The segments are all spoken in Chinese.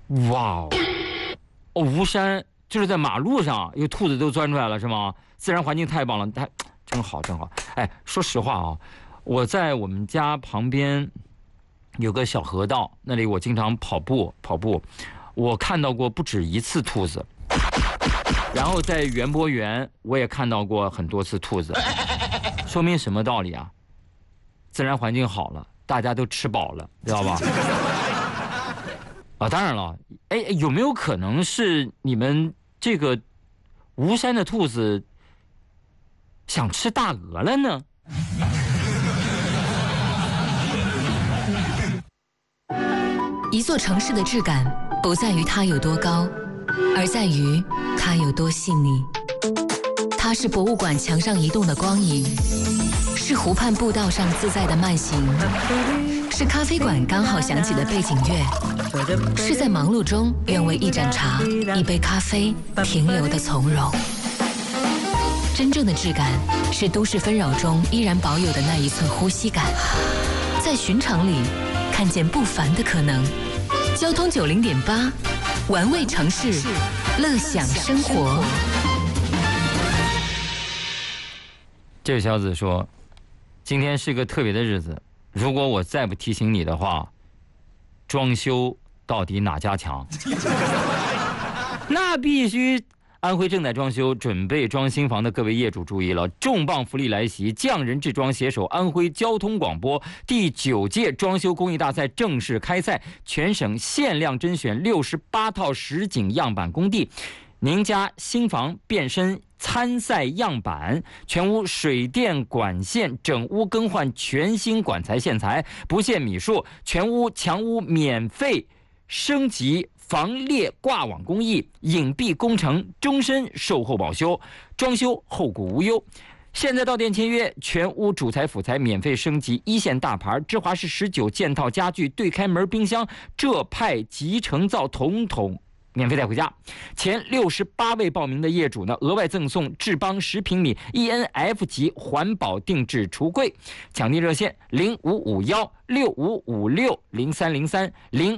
哇哦，吴山就是在马路上，有兔子都钻出来了是吗？自然环境太棒了，太真好真好。哎，说实话啊，我在我们家旁边有个小河道，那里我经常跑步，我看到过不止一次兔子。然后在园博园我也看到过很多次兔子，说明什么道理啊？自然环境好了，大家都吃饱了，知道吧？啊，当然了，哎，有没有可能是你们这个吴山的兔子想吃大鹅了呢？ 一座城市的质感不在于它有多高，而在于它有多细腻。它是博物馆墙上移动的光影，是湖畔步道上自在的慢行，是咖啡馆刚好响起的背景乐，是在忙碌中愿为一盏茶、一杯咖啡停留的从容。真正的质感是都市纷扰中依然保有的那一寸呼吸感，在寻常里看见不凡的可能。交通90.8，玩味城市，乐享生活。 这位小子说，今天是个特别的日子，如果我再不提醒你的话，装修到底哪家强？那必须。安徽正在装修，准备装新房的各位业主注意了，重磅福利来袭！匠人制装携手安徽交通广播第9届装修工艺大赛正式开赛，全省限量甄选68套实景样板工地，您家新房变身参赛样板，全屋水电管线整屋更换全新管材线材，不限米数，全屋墙屋免费升级防裂挂网工艺，隐蔽工程，终身售后保修，装修后顾无忧。现在到店签约，全屋主材辅材免费升级，1线大牌芝华士19件套家具、对开门冰箱、浙派集成灶统免费带回家。前68位报名的业主呢，额外赠送智邦10平米 ENF 级环保定制橱柜。抢订热线055165560303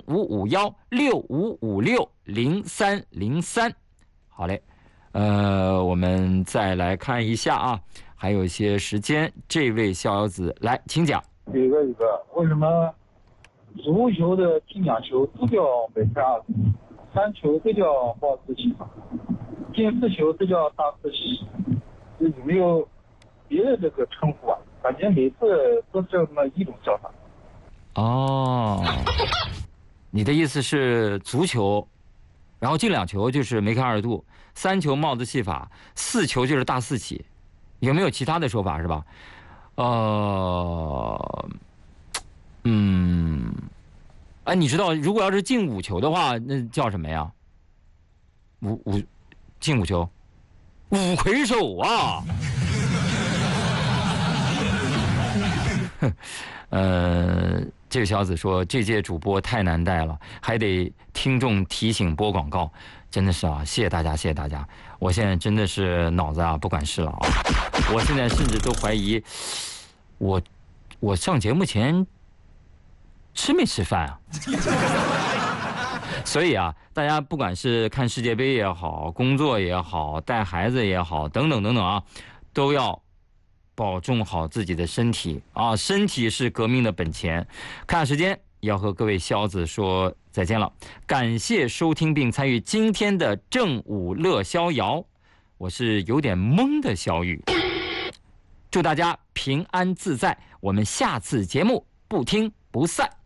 055165560303。好嘞，我们再来看一下啊，还有一些时间。这位逍遥子来，请讲。 有一个，为什么足球的进两球都叫梅开二度，3球都叫帽子戏法，进4球都叫大四喜？有没有别的这个称呼啊？感觉每次都这么一种叫法。 哦，你的意思是足球，然后进2球就是梅开二度，3球帽子戏法，4球就是大四喜，有没有其他的说法是吧？你知道如果要是进5球的话，那叫什么呀？进5球，五魁首啊！这个小子说，这届主播太难带了，还得听众提醒播广告，真的是啊，谢谢大家，谢谢大家。我现在真的是脑子啊不管事了啊，我现在甚至都怀疑我上节目前吃没吃饭啊？所以啊，大家不管是看世界杯也好，工作也好，带孩子也好，等等等等啊，都要保重好自己的身体啊！身体是革命的本钱。看时间，要和各位逍子说再见了。感谢收听并参与今天的正午乐逍遥，我是有点懵的小雨。祝大家平安自在，我们下次节目不听不散。